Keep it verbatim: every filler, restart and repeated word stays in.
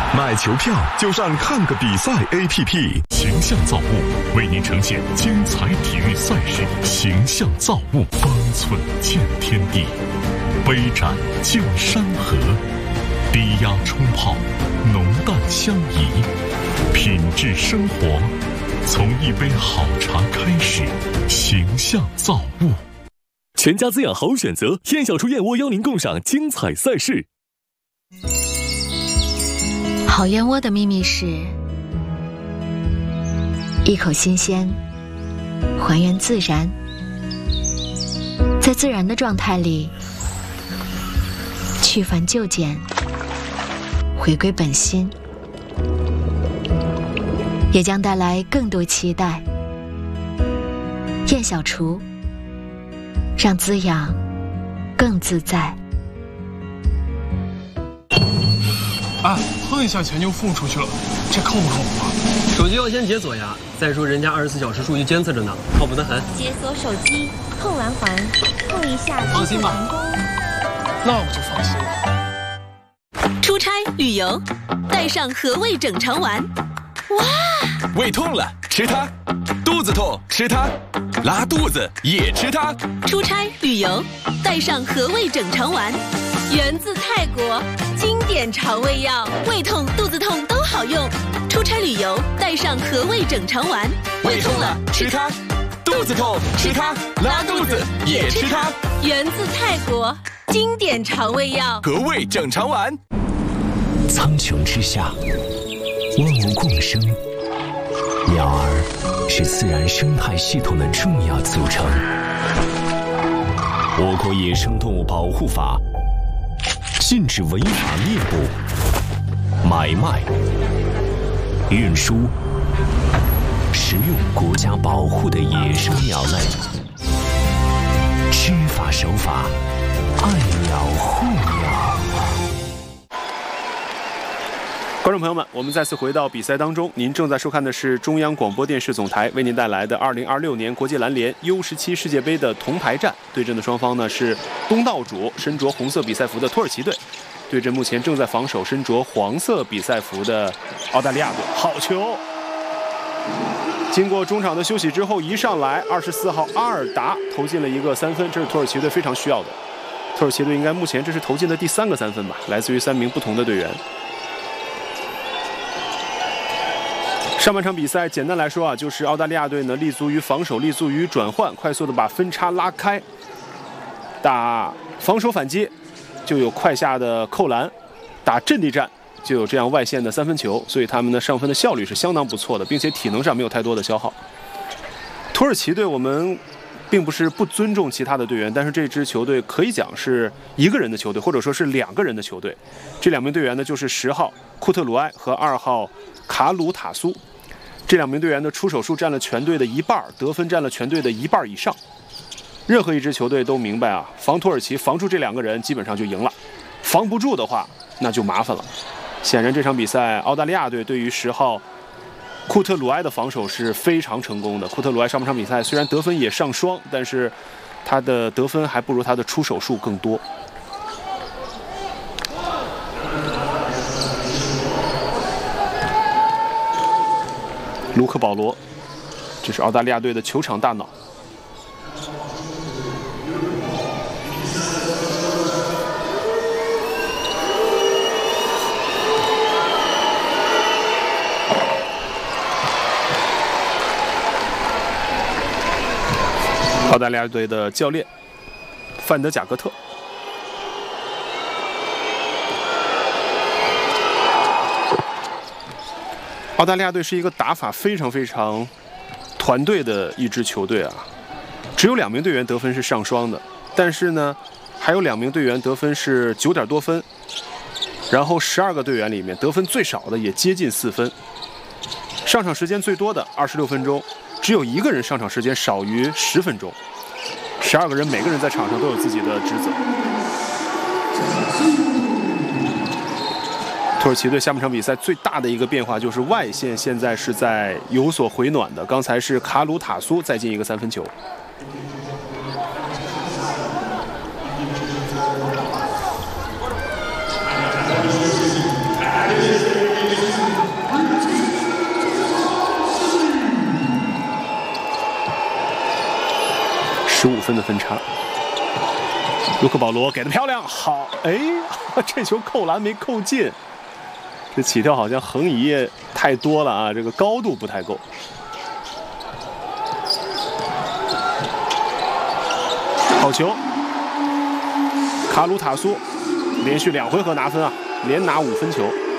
买球票就上看个比赛 A P P。形象造物为您呈现精彩体育赛事，形象造物，方寸见天地，杯盏见山河，低压冲泡，浓淡相宜，品质生活，从一杯好茶开始。形象造物， 全家滋养好选择，燕小厨燕窝邀您共赏精彩赛事。 好燕窝的秘密是一口新鲜，还原自然，在自然的状态里去繁就简，回归本心，也将带来更多期待。燕小厨，让滋养更自在。 哎，碰一下钱就付出去了，这靠不靠谱啊？ 手机要先解锁呀，再说人家二十四小时数据监测着呢，靠谱得很。 解锁手机，碰完还，碰一下， 放心吧。 那我就放心了。 出差旅游，带上和味整肠丸。哇！ 胃痛了吃它，肚子痛吃它，拉肚子也吃它。 出差旅游，带上和味整肠丸，源自泰国，经典肠胃药，胃痛、肚子痛都好用。出差旅游，带上和味整肠丸。 胃痛了吃它，肚子痛吃它，拉肚子也吃它。 源自泰国，经典肠胃药， 和味整肠丸。 苍穹之下，万物共生，鸟儿是自然生态系统的重要组成。我国野生动物保护法禁止违法猎捕、买卖、运输、食用国家保护的野生鸟类。知法守法，爱鸟护鸟。 观众朋友们，我们再次回到比赛当中，您正在收看的是中央广播电视总台为您带来的二零二六年国际篮联 U 十七世界杯的铜牌战。对阵的双方呢是东道主身着红色比赛服的土耳其队，对阵目前正在防守身着黄色比赛服的澳大利亚队。好球！经过中场的休息之后，一上来二十四号阿尔达投进了一个三分，这是土耳其队非常需要的。土耳其队应该目前这是投进的第三个三分吧，来自于三名不同的队员。上半场比赛简单来说啊，就是澳大利亚队呢立足于防守，立足于转换，快速的把分差拉开，打防守反击就有快下的扣篮，打阵地战就有这样外线的三分球，所以他们的上分的效率是相当不错的，并且体能上没有太多的消耗。土耳其队我们并不是不尊重其他的队员，但是这支球队可以讲是一个人的球队，或者说是两个人的球队。这两名队员呢就是十号库特鲁埃和二号卡鲁塔苏。这两名队员的出手数占了全队的一半，得分占了全队的一半以上。任何一支球队都明白啊，防土耳其防住这两个人基本上就赢了，防不住的话那就麻烦了。显然这场比赛澳大利亚队对于十号库特鲁埃的防守是非常成功的。库特鲁埃上半场比赛虽然得分也上双，但是他的得分还不如他的出手数更多。卢克·保罗，这是澳大利亚队的球场大脑。澳大利亚队的教练范德贾格特。澳大利亚队是一个打法非常非常团队的一支球队啊，只有两名队员得分是上双的，但是呢，还有两名队员得分是九点多分，然后十二个队员里面得分最少的也接近四分，上场时间最多的二十六分钟，只有一个人上场时间少于十分钟，十二个人每个人在场上都有自己的职责。土耳其队下半场比赛最大的一个变化就是外线现在是在有所回暖的，刚才是卡鲁塔苏再进一个三分球。 十五分的分差。卢克保罗给的漂亮，好，哎，这球扣篮没扣进，这起跳好像横移太多了啊，这个高度不太够。好球，卡鲁塔苏连续两回合拿分啊，连拿五分球。